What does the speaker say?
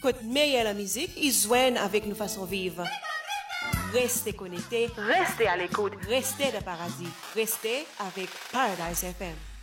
Côte meilleure la musique, ils joignent avec nos façons de vivre. Restez connectés, Restez à l'écoute. restez de paradis, restez avec Paradise FM.